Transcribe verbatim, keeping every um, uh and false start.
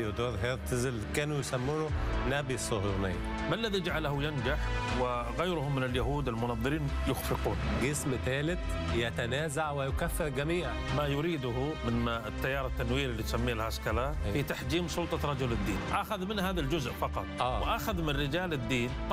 ثيودور هيرتزل كانوا يسمونه نبي الصهيونية. ما الذي جعله ينجح وغيرهم من اليهود المنظرين يخفقون؟ جسم ثالث يتنازع ويكفر الجميع. ما يريده من التيار التنويري اللي تسميه الهسكلة في تحجيم سلطة رجل الدين، أخذ من هذا الجزء فقط آه. وأخذ من رجال الدين